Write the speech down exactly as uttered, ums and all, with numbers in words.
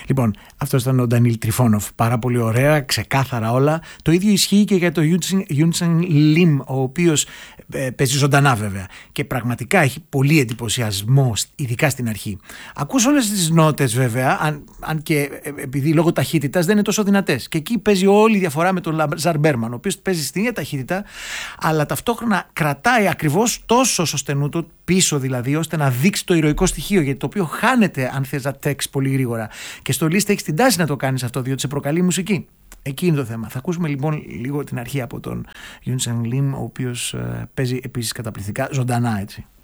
Λοιπόν, αυτό ήταν ο Ντανίλ Τριφόνοφ. Πάρα πολύ ωραία, ξεκάθαρα όλα. Το ίδιο ισχύει και για το Γιούντσεν Λιμ, ο οποίος ε, παίζει ζωντανά βέβαια. Και πραγματικά έχει πολύ εντυπωσιασμό, ειδικά στην αρχή. Ακούς όλες τις νότες βέβαια, αν, αν και ε, επειδή λόγω ταχύτητας δεν είναι τόσο δυνατές. Και εκεί παίζει όλη η διαφορά με τον Λάζαρ Μπέρμαν, ο οποίος παίζει στην ίδια ταχύτητα, αλλά ταυτόχρονα κρατάει ακριβώς τόσο στο στενού του, πίσω δηλαδή, ώστε να δείξει το ηρωικό στοιχείο, γιατί το οποίο χάνεται αν θες να τρέξεις πολύ γρήγορα. Και στο Liszt έχεις την τάση να το κάνεις αυτό, διότι σε προκαλεί μουσική. Εκεί είναι το θέμα. Θα ακούσουμε λοιπόν λίγο την αρχή από τον Γιούντσεν Λιμ, ο οποίος ε, παίζει επίσης καταπληκτικά ζωντανά, έτσι.